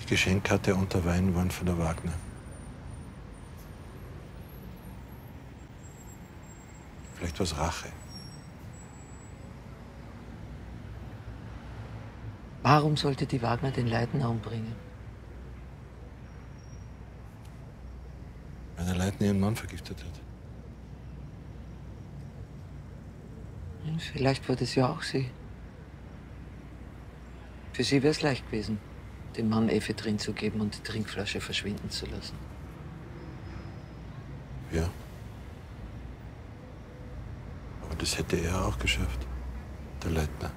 Die Geschenkkarte und der Wein waren von der Wagner. Vielleicht war es Rache. Warum sollte die Wagner den Leitner umbringen? Weil der Leitner ihren Mann vergiftet hat. Vielleicht war das ja auch sie. Für sie wäre es leicht gewesen, dem Mann Ephedrin zu geben und die Trinkflasche verschwinden zu lassen. Ja. Aber das hätte er auch geschafft, der Leitner.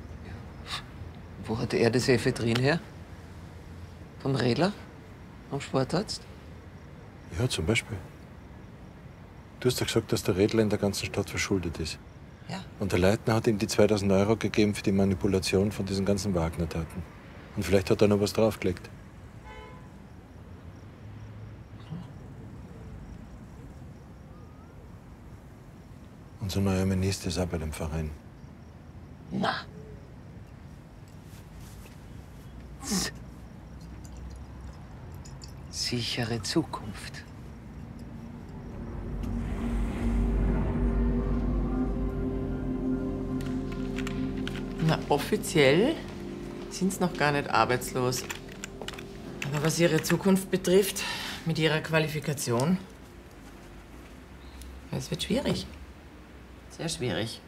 Wo hat er das Ephedrin her? Vom Redler? Am Sportarzt? Ja, zum Beispiel. Du hast ja gesagt, dass der Redler in der ganzen Stadt verschuldet ist. Ja. Und der Leitner hat ihm die 2000 Euro gegeben für die Manipulation von diesen ganzen Wagner-Taten. Und vielleicht hat er noch was draufgelegt. Unser neuer Minister ist auch bei dem Verein. Na. Sichere Zukunft. Na, offiziell sind sie noch gar nicht arbeitslos. Aber was ihre Zukunft betrifft, mit ihrer Qualifikation, es wird schwierig. Sehr schwierig.